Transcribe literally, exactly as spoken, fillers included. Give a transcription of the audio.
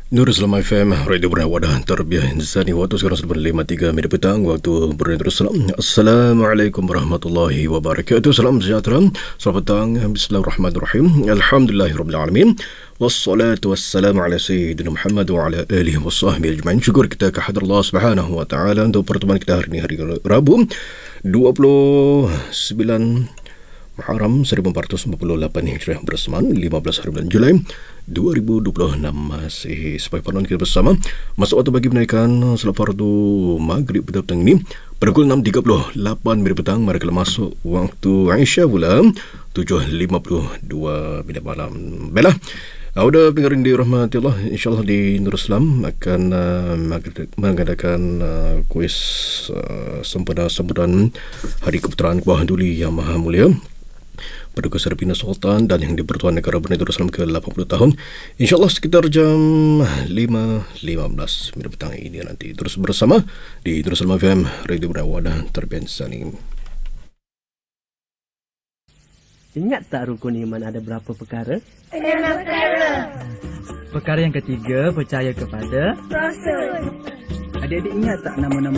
Nur Islam F M, Radio Bernawadah, Tarbiyah Insani. Waktu sekarang sudah lima tiga minit petang. Waktu Bernadar Salam. Assalamualaikum warahmatullahi wabarakatuh. Salam sejahtera. Selamat petang. Bismillahirrahmanirrahim. Alhamdulillahirrahmanirrahim. Wassalatu wassalamu ala Sayyidina Muhammad wa ala alihi wa sahbihi ajma'in. Syukur kita kehadrat Allah Subhanahu wa ta'ala untuk pertemuan kita hari ini, hari Rabu dua puluh sembilan Muharram seribu empat ratus empat puluh lapan Hijrah bersamaan lima belas hari bulan Julai dua ribu dua puluh enam. Masih sebagai panuan kita bersama masuk waktu bagi menaikkan salat fardu maghrib pada petang ini pada pukul enam tiga puluh lapan minit petang. Mari kita masuk waktu Aisyah pula tujuh lima puluh dua minit malam. Baiklah, Auda pendengar di rahmati Allah, insyaAllah di Nur Islam akan uh, mengadakan uh, kuis uh, sempena-sembudan Hari Keputeraan Kuah Duli Yang Maha Mulia Paduka Serapina Sultan dan Yang di-Pertuan Negara Brunei Darussalam ke lapan puluh tahun. InsyaAllah sekitar jam lima lima belas minit petang ini nanti. Terus bersama di Darussalam F M, Radio Bernawadah, Tarbiyah Insani. Ingat tak rukun iman ada berapa perkara? Enam perkara. Perkara yang ketiga, percaya kepada Rasul. Adik-adik ingat tak nama-nama